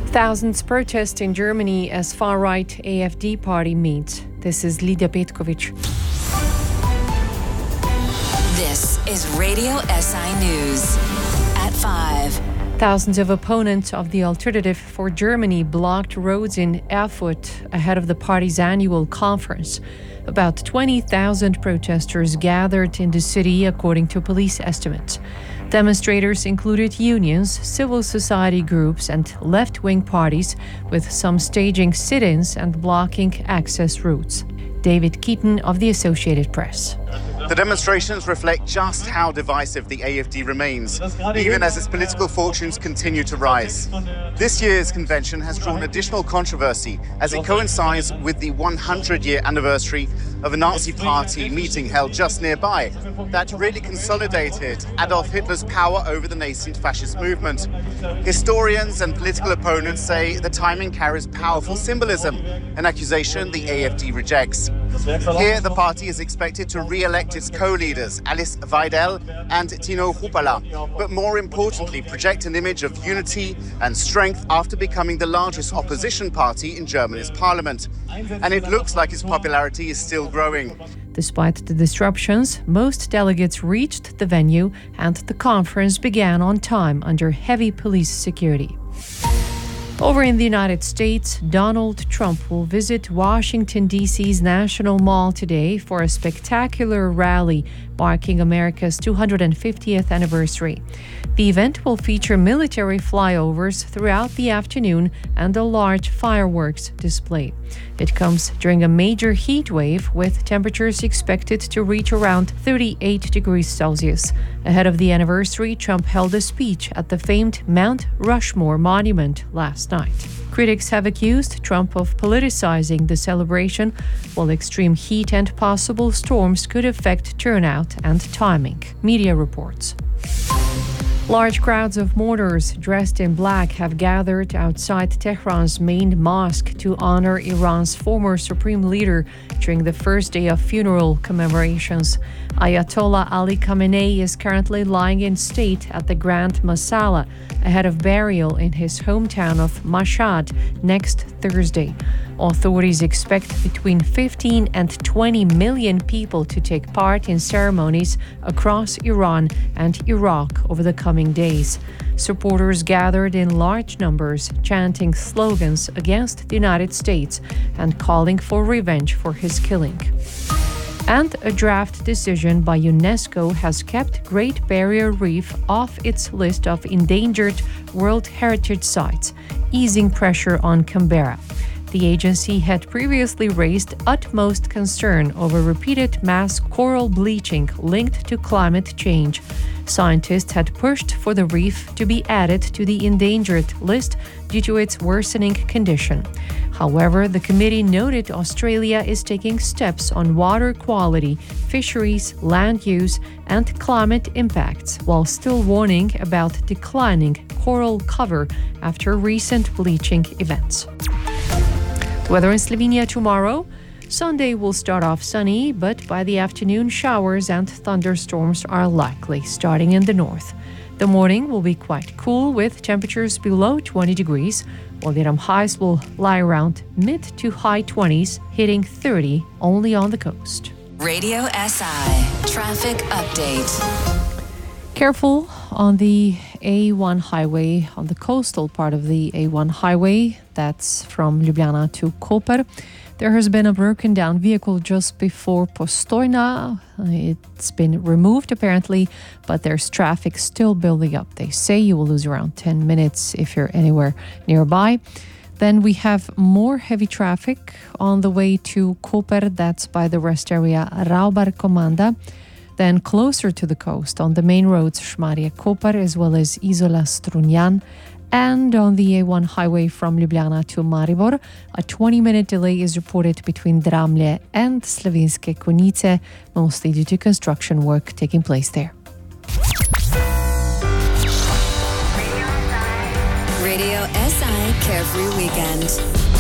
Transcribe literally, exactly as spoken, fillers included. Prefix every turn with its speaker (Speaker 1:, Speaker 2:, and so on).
Speaker 1: Thousands protest in Germany as far-right A F D party meets. This is Lidia Petkovic.
Speaker 2: This is Radio S I News at five.
Speaker 1: Thousands of opponents of the Alternative for Germany blocked roads in Erfurt ahead of the party's annual conference. About twenty thousand protesters gathered in the city, according to police estimates. Demonstrators included unions, civil society groups, and left-wing parties, with some staging sit-ins and blocking access routes. David Keaton of the Associated Press.
Speaker 3: The demonstrations reflect just how divisive the A F D remains, even as its political fortunes continue to rise. This year's convention has drawn additional controversy as it coincides with the one hundred year anniversary of a Nazi party meeting held just nearby that really consolidated Adolf Hitler's power over the nascent fascist movement. Historians and political opponents say the timing carries powerful symbolism, an accusation the A F D rejects. Here, the party is expected to re-elect its co-leaders, Alice Weidel and Tino Hupala, but more importantly, project an image of unity and strength after becoming the largest opposition party in Germany's parliament. And it looks like its popularity is still growing.
Speaker 1: Despite the disruptions, most delegates reached the venue and the conference began on time under heavy police security. Over in the United States, Donald Trump will visit Washington, D C's National Mall today for a spectacular rally marking America's two hundred fiftieth anniversary. The event will feature military flyovers throughout the afternoon and a large fireworks display. It comes during a major heat wave with temperatures expected to reach around thirty-eight degrees Celsius. Ahead of the anniversary, Trump held a speech at the famed Mount Rushmore Monument last night. Critics have accused Trump of politicizing the celebration, while extreme heat and possible storms could affect turnout and timing, media reports. Large crowds of mourners dressed in black have gathered outside Tehran's main mosque to honor Iran's former supreme leader during the first day of funeral commemorations. Ayatollah Ali Khamenei is currently lying in state at the Grand Masala ahead of burial in his hometown of Mashhad next Thursday. Authorities expect between fifteen and twenty million people to take part in ceremonies across Iran and Iraq over the coming days. Supporters gathered in large numbers, chanting slogans against the United States and calling for revenge for his killing. And a draft decision by UNESCO has kept Great Barrier Reef off its list of endangered World Heritage Sites, easing pressure on Canberra. The agency had previously raised utmost concern over repeated mass coral bleaching linked to climate change. Scientists had pushed for the reef to be added to the endangered list due to its worsening condition. However, the committee noted Australia is taking steps on water quality, fisheries, land use, and climate impacts, while still warning about declining coral cover after recent bleaching events. Weather in Slovenia tomorrow. Sunday will start off sunny, but by the afternoon, showers and thunderstorms are likely, starting in the north. The morning will be quite cool with temperatures below twenty degrees, while the highs will lie around mid to high twenties, hitting thirty only on the coast.
Speaker 2: Radio S I Traffic Update.
Speaker 1: Careful on the A one highway, on the coastal part of the A one highway, that's from Ljubljana to Koper. There has been a broken down vehicle just before Postojna. It's been removed apparently, but there's traffic still building up. They say you will lose around ten minutes if you're anywhere nearby. Then we have more heavy traffic on the way to Koper, that's by the rest area Raubar Komanda. Then closer to the coast on the main roads Šmarje Koper as well as Izola Strunjan. And on the A one highway from Ljubljana to Maribor, a twenty minute delay is reported between Dramlje and Slovenske Konjice, mostly due to construction work taking place there.
Speaker 2: Radio S I Carefree Weekend.